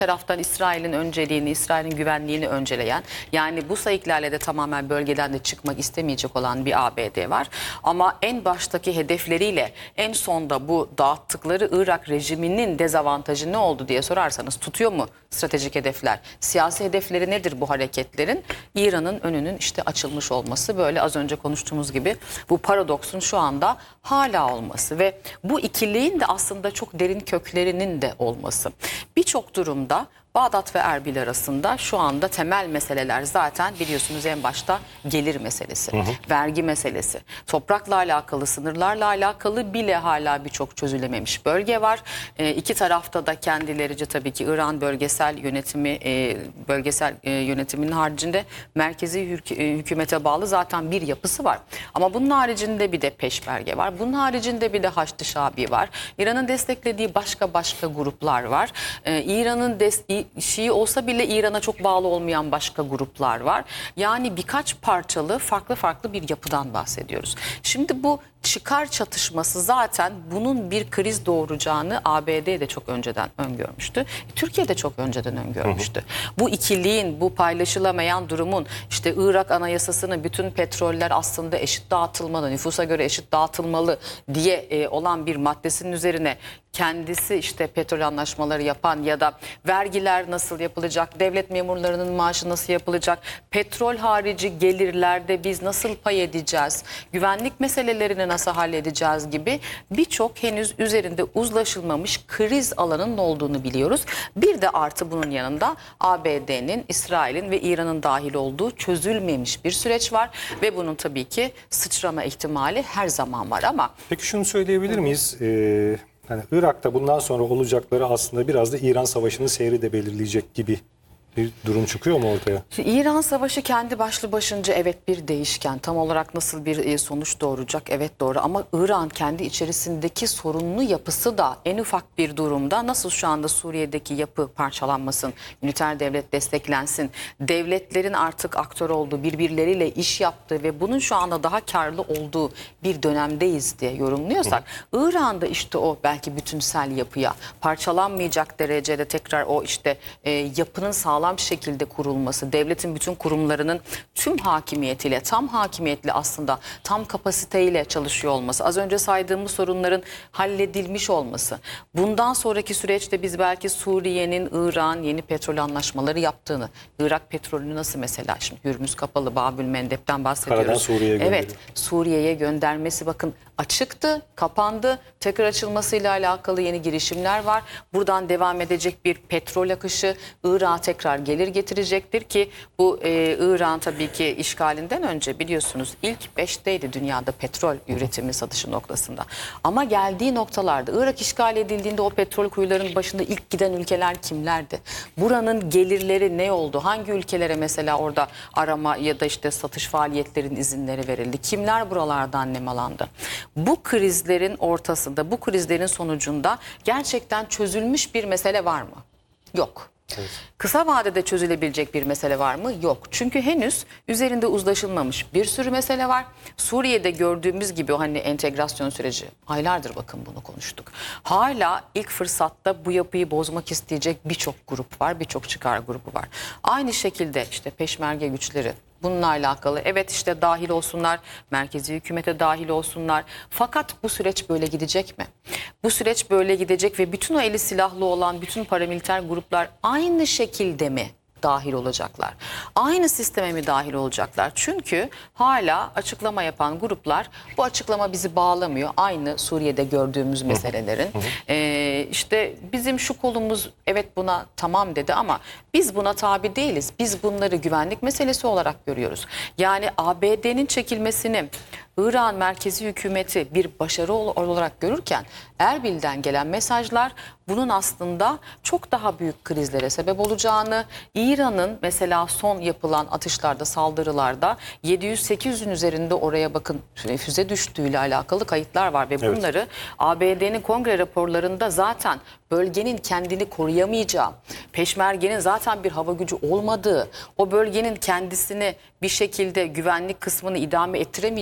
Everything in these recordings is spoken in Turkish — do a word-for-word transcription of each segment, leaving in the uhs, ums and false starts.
taraftan İsrail'in önceliğini, İsrail'in güvenliğini önceleyen, yani bu sayıklarla de tamamen bölgeden de çıkmak istemeyecek olan bir A B D var. Ama en baştaki hedefleriyle en sonda bu dağıttıkları Irak rejiminin dezavantajı ne oldu diye sorarsanız, tutuyor mu stratejik hedefler? Siyasi hedefleri nedir bu hareketlerin? İran'ın önünün işte açılmış olması, böyle az önce konuştuğumuz gibi bu paradoksun şu anda hala olması ve bu ikiliğin de aslında çok derin köklerinin de olması. Birçok durumda Bağdat ve Erbil arasında şu anda temel meseleler zaten biliyorsunuz, en başta gelir meselesi, hı hı. vergi meselesi, toprakla alakalı, sınırlarla alakalı bile hala birçok çözülememiş bölge var. E, iki tarafta da kendilerince tabii ki İran bölgesel yönetimi, e, bölgesel e, yönetiminin haricinde merkezi hük e, hükümete bağlı zaten bir yapısı var. Ama bunun haricinde bir de peşmerge var. Bunun haricinde bir de Haçlı Şabi var. İran'ın desteklediği başka başka gruplar var. E, İran'ın desteği Şii olsa bile İran'a çok bağlı olmayan başka gruplar var. Yani birkaç parçalı farklı farklı bir yapıdan bahsediyoruz. Şimdi bu çıkar çatışması zaten bunun bir kriz doğuracağını A B D de çok önceden öngörmüştü. Türkiye de çok önceden öngörmüştü. Hı hı. Bu ikiliğin, bu paylaşılamayan durumun, işte Irak Anayasası'nın bütün petroller aslında eşit dağıtılmalı, nüfusa göre eşit dağıtılmalı diye e, olan bir maddesinin üzerine kendisi işte petrol anlaşmaları yapan ya da vergiler nasıl yapılacak, devlet memurlarının maaşı nasıl yapılacak, petrol harici gelirlerde biz nasıl pay edeceğiz, güvenlik meselelerini nasıl halledeceğiz gibi birçok henüz üzerinde uzlaşılmamış kriz alanının olduğunu biliyoruz. Bir de artı bunun yanında A B D'nin, İsrail'in ve İran'ın dahil olduğu çözülmemiş bir süreç var ve bunun tabii ki sıçrama ihtimali her zaman var. Ama peki şunu söyleyebilir miyiz? Ee, yani Irak'ta bundan sonra olacakları aslında biraz da İran Savaşı'nın seyri de belirleyecek gibi bir durum çıkıyor mu ortaya? İran Savaşı kendi başlı başınca evet bir değişken. Tam olarak nasıl bir sonuç doğuracak? Evet doğru, ama İran kendi içerisindeki sorunlu yapısı da en ufak bir durumda, nasıl şu anda Suriye'deki yapı parçalanmasın, üniter devlet desteklensin, devletlerin artık aktör olduğu, birbirleriyle iş yaptığı ve bunun şu anda daha karlı olduğu bir dönemdeyiz diye yorumluyorsak, Hı. İran'da işte o belki bütünsel yapıya parçalanmayacak derecede tekrar o işte e, yapının sağlam sağlam şekilde kurulması, devletin bütün kurumlarının tüm hakimiyetiyle, tam hakimiyetli aslında tam kapasiteyle çalışıyor olması, az önce saydığımız sorunların halledilmiş olması. Bundan sonraki süreçte biz belki Suriye'nin İran yeni petrol anlaşmaları yaptığını, Irak petrolünü nasıl mesela, şimdi Hürmüz kapalı, Babül Mendeb'den bahsediyoruz. Karadan Suriye'ye gönderiyor. Evet, Suriye'ye göndermesi bakın açıktı, kapandı. Tekrar açılmasıyla alakalı yeni girişimler var. Buradan devam edecek bir petrol akışı Irak'a tekrar gelir getirecektir ki bu e, İran tabii ki işgalinden önce biliyorsunuz ilk beşteydi dünyada petrol üretimi satışı noktasında. Ama geldiği noktalarda Irak işgal edildiğinde o petrol kuyularının başında ilk giden ülkeler kimlerdi? Buranın gelirleri ne oldu? Hangi ülkelere mesela orada arama ya da işte satış faaliyetlerinin izinleri verildi? Kimler buralardan nemalandı? Bu krizlerin ortasında, bu krizlerin sonucunda gerçekten çözülmüş bir mesele var mı? Yok. Evet. Kısa vadede çözülebilecek bir mesele var mı? Yok. Çünkü henüz üzerinde uzlaşılmamış bir sürü mesele var. Suriye'de gördüğümüz gibi o hani entegrasyon süreci, aylardır bakın bunu konuştuk. Hala ilk fırsatta bu yapıyı bozmak isteyecek birçok grup var, birçok çıkar grubu var. Aynı şekilde işte peşmerge güçleri, bununla alakalı evet işte dahil olsunlar, merkezi hükümete dahil olsunlar. Fakat bu süreç böyle gidecek mi? Bu süreç böyle gidecek ve bütün o eli silahlı olan bütün paramiliter gruplar aynı şekilde mi dahil olacaklar? Aynı sisteme mi dahil olacaklar? Çünkü hala açıklama yapan gruplar, bu açıklama bizi bağlamıyor. Aynı Suriye'de gördüğümüz meselelerin. Hı hı. Ee, işte bizim şu kolumuz evet buna tamam dedi ama biz buna tabi değiliz. Biz bunları güvenlik meselesi olarak görüyoruz. Yani A B D'nin çekilmesini İran merkezi hükümeti bir başarı olarak görürken Erbil'den gelen mesajlar bunun aslında çok daha büyük krizlere sebep olacağını, İran'ın mesela son yapılan atışlarda, saldırılarda yedi yüz sekiz yüzün üzerinde oraya bakın füze düştüğüyle alakalı kayıtlar var ve bunları evet. A B D'nin kongre raporlarında zaten bölgenin kendini koruyamayacağı, peşmergenin zaten bir hava gücü olmadığı, o bölgenin kendisini bir şekilde güvenlik kısmını idame ettiremeyeceğiyle alakalı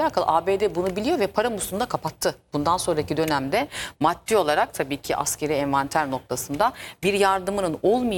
alakalı A B D bunu biliyor ve para musluğunu da kapattı. Bundan sonraki dönemde maddi olarak tabii ki askeri envanter noktasında bir yardımının olmayacağını